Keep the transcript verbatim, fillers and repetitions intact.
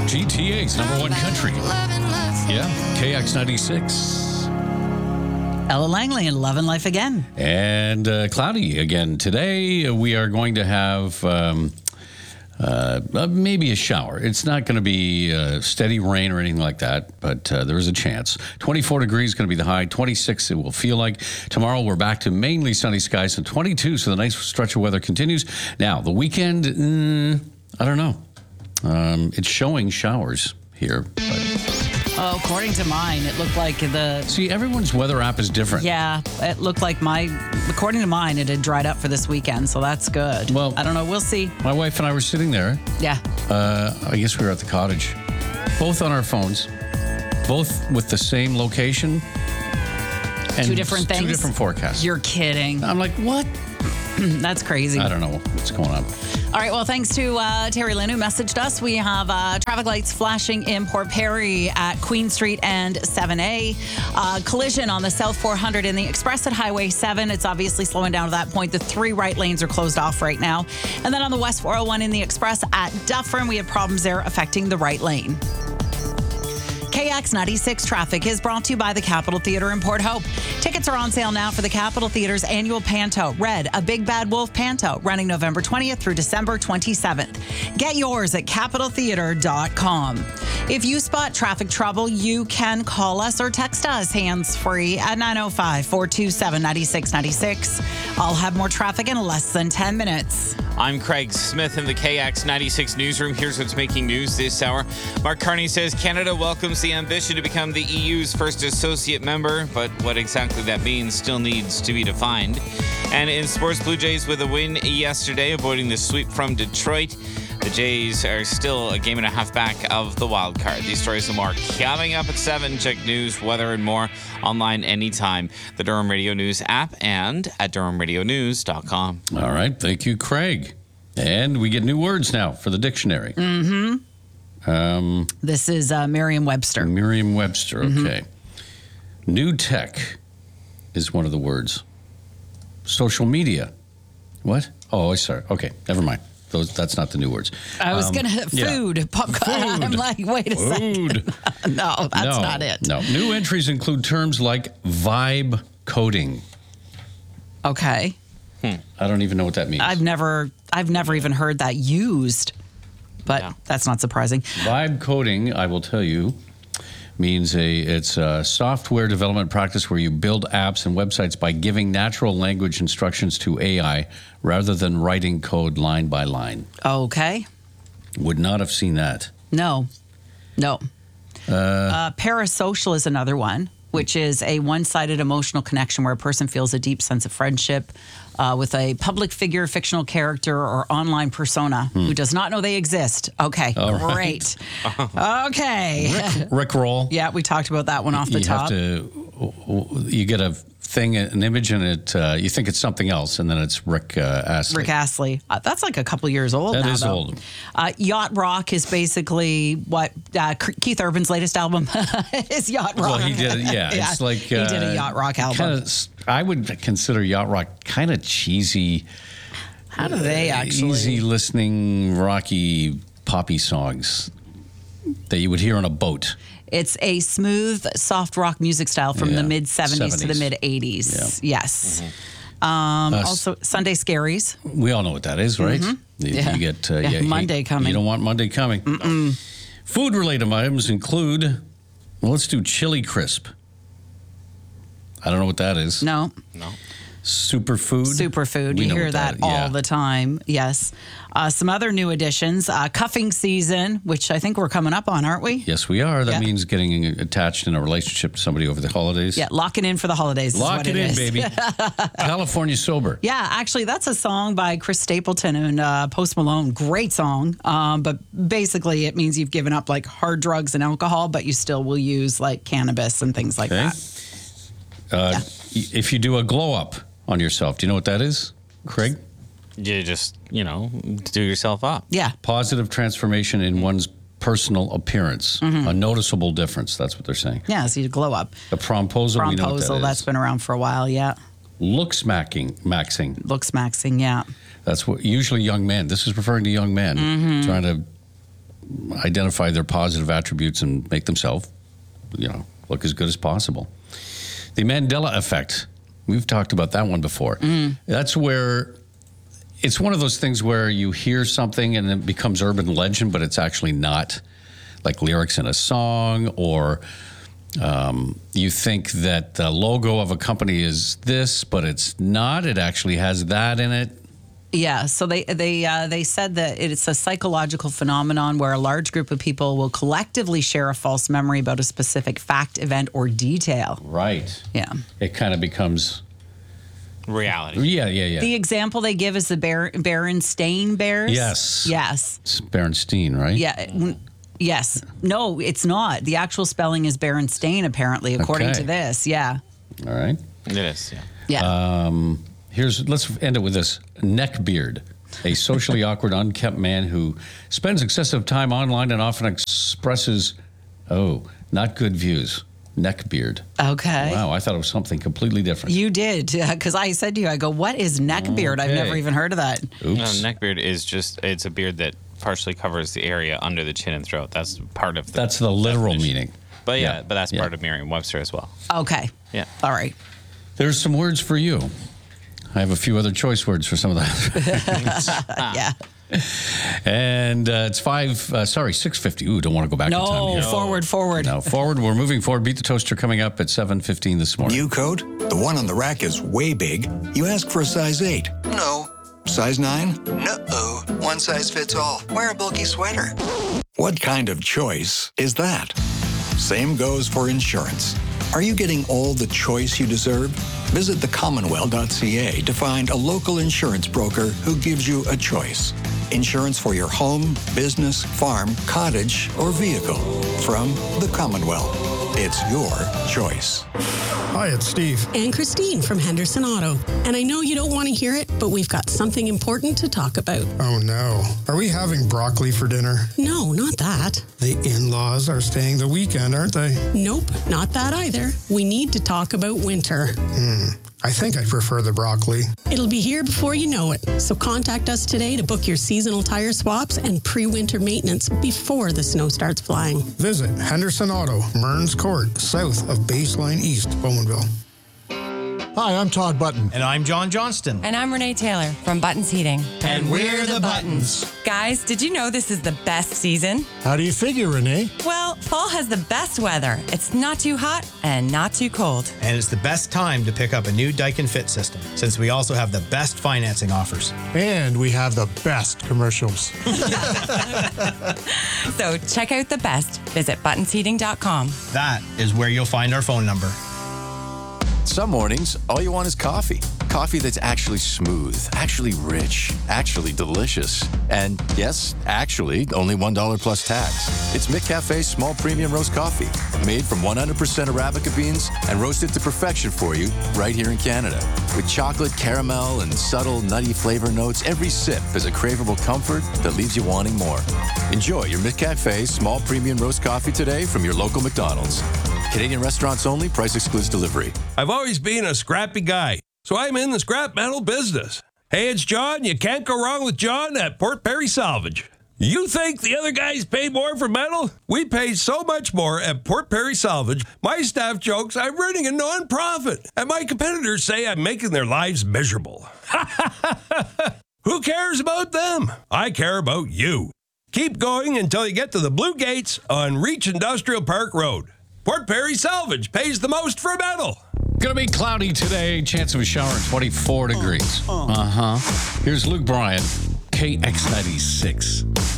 G T A's number one country. Yeah, K X ninety-six. Ella Langley and Love and Life Again. And uh, cloudy again today. We are going to have um, uh, maybe a shower. It's not going to be uh, steady rain or anything like that, but uh, there is a chance. twenty-four degrees is going to be the high. twenty-six it will feel like. Tomorrow we're back to mainly sunny skies and twenty-two, so the nice stretch of weather continues. Now, the weekend, mm, I don't know. Um, it's showing showers here, but... Oh, according to mine, it looked like the... See, everyone's weather app is different. Yeah, it looked like my... According to mine, it had dried up for this weekend, so that's good. Well, I don't know. We'll see. My wife and I were sitting there. Yeah. Uh, I guess we were at the cottage. Both on our phones. Both with the same location. And two different things? Two different forecasts. You're kidding. I'm like, what? That's crazy. I don't know what's going on. All right, well, thanks to uh, Terry Lynn, who messaged us. We have uh, traffic lights flashing in Port Perry at Queen Street and seven A. Uh, collision on the South four hundred in the Express at Highway seven. It's obviously slowing down to that point. The three right lanes are closed off right now. And then on the West four oh one in the Express at Dufferin, we have problems there affecting the right lane. K X ninety-six traffic is brought to you by the Capitol Theatre in Port Hope. Tickets are on sale now for the Capitol Theatre's annual Panto, Red, A Big Bad Wolf Panto, running November twentieth through December twenty-seventh. Get yours at capitol theatre dot com. If you spot traffic trouble, you can call us or text us hands-free at nine oh five, four two seven, nine six nine six. I'll have more traffic in less than ten minutes. I'm Craig Smith in the K X ninety-six newsroom. Here's what's making news this hour. Mark Carney says Canada welcomes the ambition to become the E U's first associate member, but what exactly that means still needs to be defined. And in sports, Blue Jays with a win yesterday, avoiding the sweep from Detroit. The Jays are still a game and a half back of the wild card. These stories and more coming up at seven. Check news, weather, and more online anytime. The Durham Radio News app and at durham radio news dot com. All right. Thank you, Craig. And we get new words now for the dictionary. Mm-hmm. Um, this is uh, Merriam-Webster. Merriam-Webster, okay. Mm-hmm. New tech is one of the words. Social media. What? Oh, I sorry. Okay, never mind. Those, that's not the new words. I was um, going to, food, yeah. popcorn. I'm like, wait a food. second. no, that's no, not it. No, new entries include terms like vibe coding. Okay. Hmm. I don't even know what that means. I've never, I've never even heard that used, but yeah. That's not surprising. Vibe coding, I will tell you, means a it's a software development practice where you build apps and websites by giving natural language instructions to A I rather than writing code line by line. Okay. Would not have seen that. No. No. Uh, uh, parasocial is another one, which is a one-sided emotional connection where a person feels a deep sense of friendship uh, with a public figure, fictional character, or online persona hmm. who does not know they exist. Okay, All great. Right. Okay. Rick, Rick roll. Yeah, we talked about that one off the you top. Have to, you get a thing, an image, and it uh, you think it's something else, and then it's Rick uh, Astley. Rick Astley. Uh, that's like a couple years old that now, is though. old. Uh, Yacht Rock is basically what uh, Keith Urban's latest album is. Yacht Rock. Well, he did. Yeah, yeah it's like he uh, did a Yacht Rock album. Kinda, I would consider Yacht Rock kind of cheesy. How do they actually? Easy listening, rocky, poppy songs that you would hear on a boat. It's a smooth, soft rock music style from yeah. the mid seventies to the mid eighties. Yeah. Yes. Mm-hmm. Um, uh, also, Sunday Scaries. We all know what that is, right? Mm-hmm. You, yeah. you get uh, yeah, yeah, Monday you, coming. You don't want Monday coming. Mm-mm. Food-related items include, well, let's do chili crisp. I don't know what that is. No. No. Superfood. Superfood. We You hear that, that all yeah. the time. Yes. Uh, some other new additions. Uh, cuffing season, which I think we're coming up on, aren't we? Yes, we are. That yeah. means getting attached in a relationship to somebody over the holidays. Yeah, locking in for the holidays. Lock is what it, it in, is. baby. California Sober. Yeah, actually, that's a song by Chris Stapleton and uh, Post Malone. Great song. Um, but basically, it means you've given up like hard drugs and alcohol, but you still will use like cannabis and things like okay. that. Uh, yeah. If you do a glow up on yourself, do you know what that is, Craig? You just, you know, do yourself up. Yeah. Positive transformation in one's personal appearance. Mm-hmm. A noticeable difference. That's what they're saying. Yeah, so you glow up. A promposal, we know what that Promposal, is. that's been around for a while, yeah. Looks maxing, maxing. Looks maxing, yeah. That's what usually young men. This is referring to young men mm-hmm. trying to identify their positive attributes and make themselves, you know, look as good as possible. The Mandela effect. We've talked about that one before. Mm. That's where it's one of those things where you hear something and it becomes urban legend, but it's actually not, like lyrics in a song, or um, you think that the logo of a company is this, but it's not. It actually has that in it. Yeah, so they they uh, they said that it's a psychological phenomenon where a large group of people will collectively share a false memory about a specific fact, event, or detail. Right. Yeah. It kind of becomes reality. Yeah, yeah, yeah. The example they give is the Ber- Berenstain Bears. Yes. Yes. It's Berenstein, right? Yeah. Yes. No, it's not. The actual spelling is Berenstain, apparently, according Okay. to this. Yeah. All right. It is, yeah. Yeah. Um, here's let's end it with this. Neckbeard, a socially awkward, unkempt man who spends excessive time online and often expresses, oh, not good views. Neckbeard. Okay. Wow, I thought it was something completely different. You did, because I said to you, I go, what is neckbeard? I've Okay. never even heard of that. Oops. No, neckbeard is just, it's a beard that partially covers the area under the chin and throat. That's part of the That's the literal definition. meaning. But yeah, Yeah. but that's Yeah. part of Merriam-Webster as well. Okay. Yeah. All right. There's some words for you. I have a few other choice words for some of that. Yeah. And uh, it's five, uh, sorry, six fifty. Ooh, don't want to go back in time No, here. forward, forward. No, forward. We're moving forward. Beat the Toaster coming up at seven fifteen this morning. New coat? The one on the rack is way big. You ask for a size eight. No. Size nine? No. One size fits all. Wear a bulky sweater. What kind of choice is that? Same goes for insurance. Are you getting all the choice you deserve? Visit the commonwealth dot c a to find a local insurance broker who gives you a choice. Insurance for your home, business, farm, cottage, or vehicle. From the Commonwealth. It's your choice. Hi, it's Steve. And Christine from Henderson Auto. And I know you don't want to hear it, but we've got something important to talk about. Oh, no. Are we having broccoli for dinner? No, not that. The in-laws are staying the weekend, aren't they? Nope, not that either. We need to talk about winter. Hmm. I think I prefer the broccoli. It'll be here before you know it. So contact us today to book your seasonal tire swaps and pre-winter maintenance before the snow starts flying. Visit Henderson Auto, Mearns Court, south of Baseline East, Bowmanville. Hi, I'm Todd Button. And I'm John Johnston. And I'm Renee Taylor from Buttons Heating. And we're the Buttons. Guys, did you know this is the best season? How do you figure, Renee? Well, fall has the best weather. It's not too hot and not too cold. And it's the best time to pick up a new Daikin Fit system, since we also have the best financing offers. And we have the best commercials. So check out the best. Visit buttons heating dot com. That is where you'll find our phone number. Some mornings, all you want is coffee. Coffee that's actually smooth, actually rich, actually delicious. And yes, actually, only one dollar plus tax. It's McCafe's small premium roast coffee, made from one hundred percent Arabica beans and roasted to perfection for you right here in Canada. With chocolate, caramel, and subtle nutty flavor notes, every sip is a craveable comfort that leaves you wanting more. Enjoy your McCafe small premium roast coffee today from your local McDonald's. Canadian restaurants only, price excludes delivery. I've always been a scrappy guy, so I'm in the scrap metal business. Hey, it's John. You can't go wrong with John at Port Perry Salvage. You think the other guys pay more for metal? We pay so much more at Port Perry Salvage. My staff jokes I'm running a non-profit, and my competitors say I'm making their lives miserable. Who cares about them? I care about you. Keep going until you get to the Blue Gates on Reach Industrial Park Road. Port Perry Salvage pays the most for metal. Gonna be cloudy today. Chance of a shower at twenty-four degrees. Uh huh. Here's Luke Bryan, K X ninety-six.